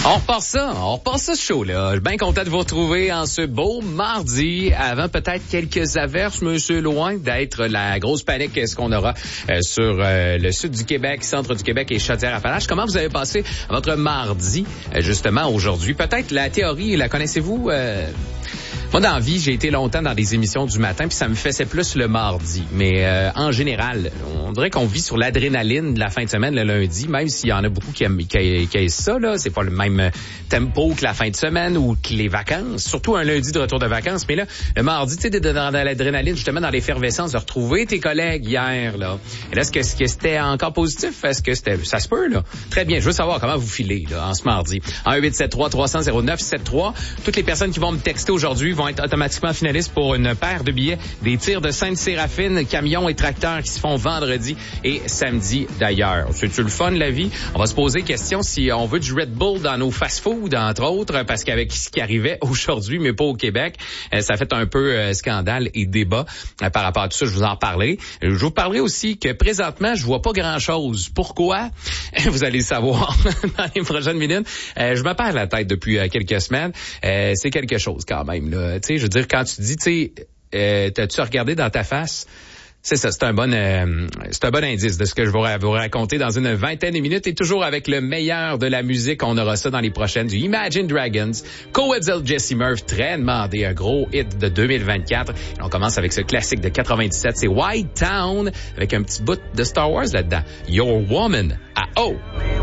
On repart ça ce show-là. Je suis bien content de vous retrouver en ce beau mardi, avant peut-être quelques averses, mais c'est loin d'être la grosse panique qu'est-ce qu'on aura sur le sud du Québec, centre du Québec et Chaudière-Appalaches. Comment vous avez passé votre mardi, justement, aujourd'hui? Peut-être la théorie, la connaissez-vous? Moi, dans la vie, j'ai été longtemps dans des émissions du matin, puis ça me faisait plus le mardi. Mais en général, on dirait qu'on vit sur l'adrénaline de la fin de semaine, le lundi, même s'il y en a beaucoup qui aiment ça, là. C'est pas le même tempo que la fin de semaine ou que les vacances. Surtout un lundi de retour de vacances. Mais là, le mardi, tu sais, dans l'adrénaline, justement, dans l'effervescence de retrouver tes collègues hier, là. Et là, est-ce que c'était encore positif? Est-ce que ça se peut, là? Très bien. Je veux savoir comment vous filez, là, en ce mardi. En 1-873-300-0973. Toutes les personnes qui vont me texter aujourd'hui vont être automatiquement finalistes pour une paire de billets des tirs de Sainte-Séraphine, camions et tracteurs qui se font vendredi et samedi d'ailleurs. C'est-tu le fun, la vie? On va se poser question si on veut du Red Bull dans nos fast-food, entre autres, parce qu'avec ce qui arrivait aujourd'hui, mais pas au Québec, ça fait un peu scandale et débat par rapport à tout ça. Je vous en parlerai. Je vous parlerai aussi que présentement, je vois pas grand-chose. Pourquoi? Vous allez le savoir dans les prochaines minutes. Je me perds la tête depuis quelques semaines. C'est quelque chose quand même, là. Tu sais, je veux dire, quand tu dis, tu sais, t'as-tu regardé dans ta face? C'est ça, c'est un bon indice de ce que je vais vous raconter dans une vingtaine de minutes et toujours avec le meilleur de la musique. On aura ça dans les prochaines du Imagine Dragons. Co-Edsel Jesse Murph, très demandé, un gros hit de 2024. Et on commence avec ce classique de 97, c'est White Town avec un petit bout de Star Wars là-dedans. Your Woman à O.